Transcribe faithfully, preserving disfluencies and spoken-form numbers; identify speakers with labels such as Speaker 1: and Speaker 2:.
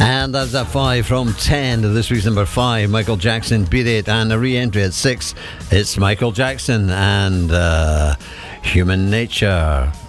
Speaker 1: And that's a five from ten to this week's number five, Michael Jackson, Beat It. And a re-entry at six, it's Michael Jackson and uh, Human Nature.